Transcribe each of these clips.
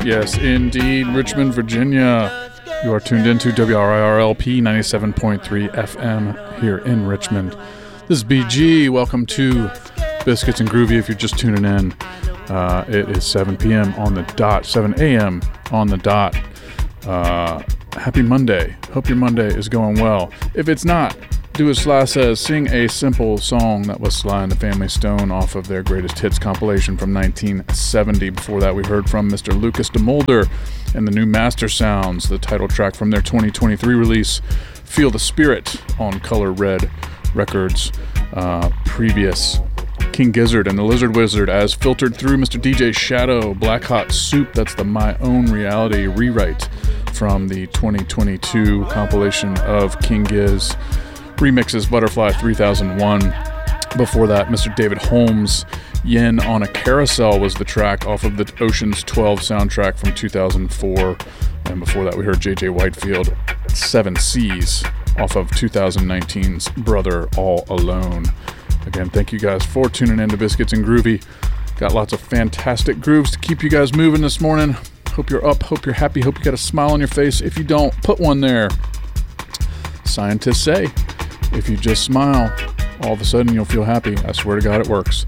Yes, indeed, Richmond, Virginia. You are tuned into WRIRLP 97.3 FM here in Richmond. This is BG. Welcome to Biscuits and Groovy if you're just tuning in. It is 7 p.m. on the dot, 7 a.m. on the dot. Happy Monday. Hope your Monday is going well. If it's not, do as Sly says, sing a simple song. That was Sly and the Family Stone off of their greatest hits compilation from 1970. Before that, we heard from Mr. Lucas DeMolder and the new Master Sounds, the title track from their 2023 release, Feel the Spirit, on Color Red Records. Previous, King Gizzard and the Lizard Wizard, as filtered through Mr. DJ Shadow, Black Hot Soup. That's the My Own Reality rewrite from the 2022 compilation of King Giz remixes, Butterfly 3001. Before that, Mr. David Holmes, Yen on a Carousel was the track off of the Ocean's 12 soundtrack from 2004. And before that, we heard JJ Whitefield, Seven Seas, off of 2019's Brother All Alone. Again, thank you guys for tuning in to Biscuits and Groovy. Got lots of fantastic grooves to keep you guys moving this morning. Hope you're up, hope you're happy, hope you got a smile on your face. If you don't, put one there. Scientists say, if you just smile, all of a sudden you'll feel happy. I swear to God, it works.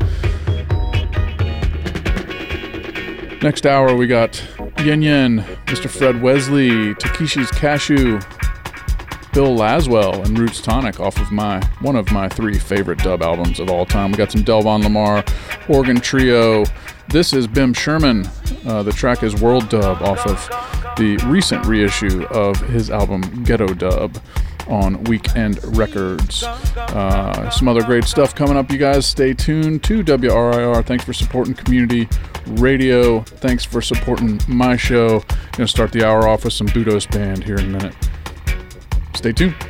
Next hour, we got Yen Yen, Mr. Fred Wesley, Takeshi's Cashew, Bill Laswell, and Roots Tonic off of one of my three favorite dub albums of all time. We got some Delvon Lamar, Organ Trio. This is Bim Sherman. The track is World Dub off of the recent reissue of his album Ghetto Dub on Weekend Records. Some other great stuff coming up, you guys. Stay tuned to WRIR. Thanks for supporting community radio. Thanks for supporting my show. Gonna start the hour off with some Budos Band here in a minute. Stay tuned.